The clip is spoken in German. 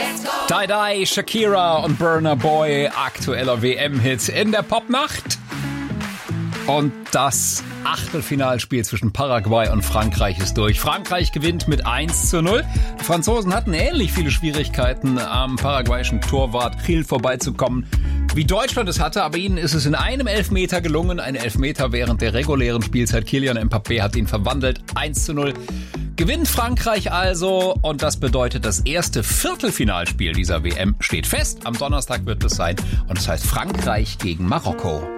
Die, Shakira und Burna Boy, aktueller WM-Hit in der Popnacht. Und das Achtelfinalspiel zwischen Paraguay und Frankreich ist durch. Frankreich gewinnt mit 1:0. Die Franzosen hatten ähnlich viele Schwierigkeiten, am paraguayischen Torwart Gil vorbeizukommen, wie Deutschland es hatte. Aber ihnen ist es in einem Elfmeter gelungen. Ein Elfmeter während der regulären Spielzeit. Kylian Mbappé hat ihn verwandelt. 1:0. Gewinnt Frankreich also. Und das bedeutet, das erste Viertelfinalspiel dieser WM steht fest. Am Donnerstag wird es sein. Und es heißt Frankreich gegen Marokko.